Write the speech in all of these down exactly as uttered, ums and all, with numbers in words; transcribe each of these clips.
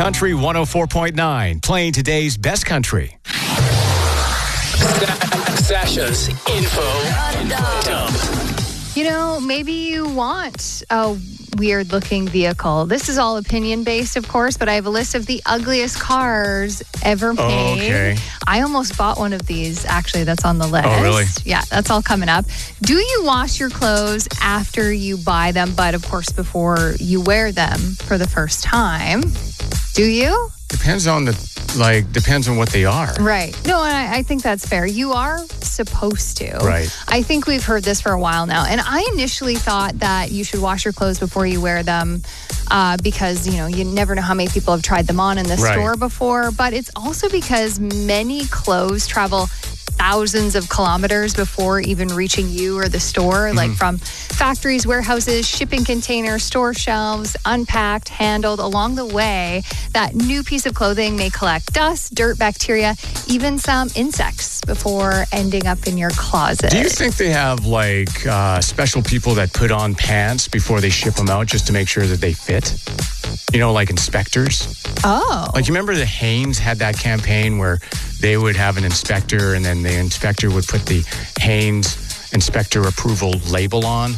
Country one oh four point nine, playing today's best country. Sasha's info dump. You know, maybe you want a weird-looking vehicle. This is all opinion-based, of course, but I have a list of the ugliest cars ever made. Oh, okay. I almost bought one of these, actually, that's on the list. Oh, really? Yeah, that's all coming up. Do you wash your clothes after you buy them, but, of course, before you wear them for the first time? Do you? Depends on the, like, depends on what they are. Right. No, and I, I think that's fair. You are supposed to. Right. I think we've heard this for a while now. And I initially thought that you should wash your clothes before you wear them uh, because, you know, you never know how many people have tried them on in the Right. store before. But it's also because many clothes travel thousands of kilometers before even reaching you or the store, mm-hmm. like from factories, warehouses, shipping containers, store shelves, unpacked, handled. Along the way, that new piece of clothing may collect dust, dirt, bacteria, even some insects before ending up in your closet. Do you think they have like uh, special people that put on pants before they ship them out just to make sure that they fit? You know, like inspectors? Oh. Like, you remember the Hanes had that campaign where they would have an inspector and then the inspector would put the Hanes inspector approval label on?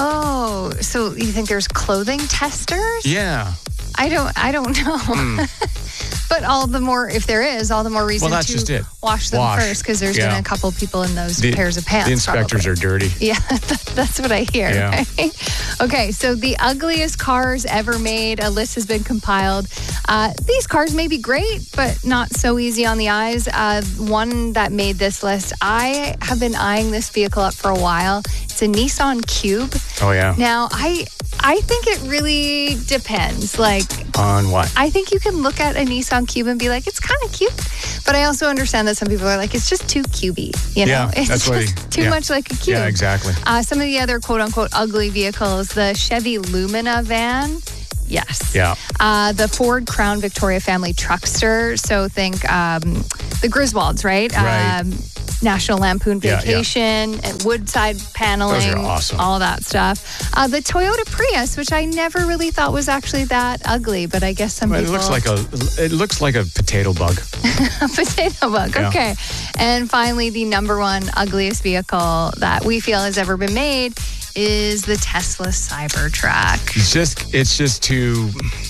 Oh, so you think there's clothing testers? Yeah. I don't I don't know. Mm. But all the more, if there is, all the more reason well, that's to just it. wash them wash. first, because there's yeah. been a couple people in those the, pairs of pants. The inspectors probably. are dirty. Yeah, that's what I hear. Yeah. Right? Okay, so the ugliest cars ever made. A list has been compiled. Uh, these cars may be great, but not so easy on the eyes. Uh, one that made this list, I have been eyeing this vehicle up for a while. It's a Nissan Cube. Oh, yeah. Now, I I think it really depends. Like, on what? I think you can look at a Nissan Cube and be like, it's kind of cute. But I also understand that some people are like, it's just too cubey. You know, yeah, it's that's just what he, too yeah. much like a cube. Yeah, exactly. Uh, some of the other quote unquote ugly vehicles, the Chevy Lumina van. Yes. Yeah. Uh, the Ford Crown Victoria family truckster. So think um, the Griswolds, right? Right. Um, National Lampoon Yeah, Vacation, yeah. and Woodside paneling. Those are awesome. All that stuff. Uh, the Toyota Prius, which I never really thought was actually that ugly, but I guess some well, people... It looks like a it looks like a potato bug. a potato bug, Yeah. okay. And finally, the number one ugliest vehicle that we feel has ever been made is the Tesla Cybertruck. It's just it's just too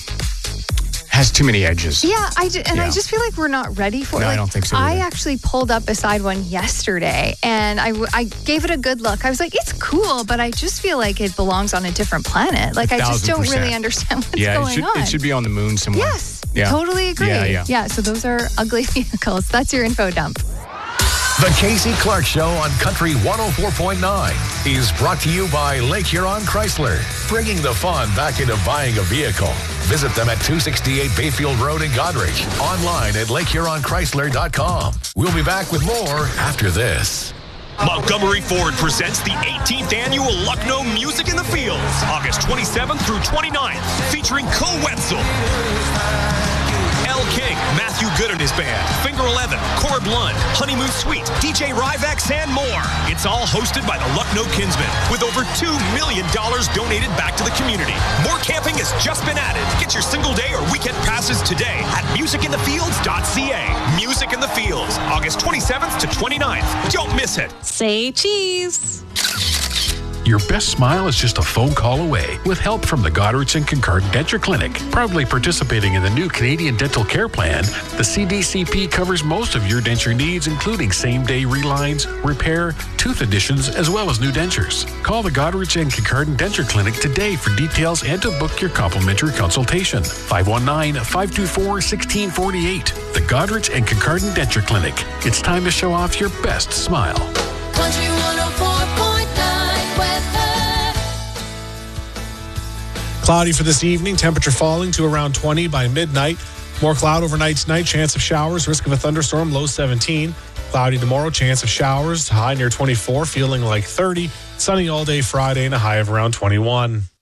has too many edges. Yeah, I ju- and Yeah. I just feel like we're not ready for it. No, like, I don't think so I either. actually pulled up beside one yesterday, and I, w- I gave it a good look. I was like, it's cool, but I just feel like it belongs on a different planet. Like, I just Thousand don't percent. really understand what's yeah, going it should on. it should be on the moon somewhere. Yes, Yeah. totally agree. Yeah, yeah. Yeah, so those are ugly vehicles. That's your info dump. The Casey Clark Show on Country one oh four point nine is brought to you by Lake Huron Chrysler, bringing the fun back into buying a vehicle. Visit them at two sixty-eight Bayfield Road in Goderich. Online at lake huron chrysler dot com. We'll be back with more after this. Montgomery Ford presents the eighteenth annual Lucknow Music in the Fields, August twenty-seventh through twenty-ninth, featuring Cole Wetzel, L. King, Matthew Good and his band, Finger eleven, Corb Lund, Honeymoon Suite, D J Ryvex, and more. It's all hosted by the Lucknow Kinsmen, with over two million dollars donated back to the community. More camping has just been added. Get your single day or weekend passes today at music in the fields dot c a. Music in the Fields, August twenty-seventh to twenty-ninth. Don't miss it. Say cheese. Your best smile is just a phone call away with help from the Goderich and Kincardine Denture Clinic. Proudly participating in the new Canadian Dental Care Plan, the C D C P covers most of your denture needs, including same-day relines, repair, tooth additions, as well as new dentures. Call the Goderich and Kincardine Denture Clinic today for details and to book your complimentary consultation. five one nine, five two four, one six four eight. The Goderich and Kincardine Denture Clinic. It's time to show off your best smile. Country one oh four point nine weather. Cloudy for this evening, temperature falling to around twenty by midnight. More cloud overnight tonight, chance of showers, risk of a thunderstorm, low seventeen. Cloudy tomorrow, chance of showers, high near twenty-four, feeling like thirty. Sunny all day Friday and a high of around twenty-one.